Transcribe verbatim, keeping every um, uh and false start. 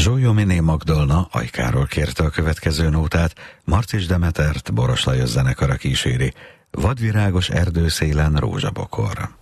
Zsólyó-Miné Magdolna Ajkáról kérte a következő nótát, Marcis Demetert Boros Lajos zenekara kíséri, Vadvirágos erdőszélen rózsabokor.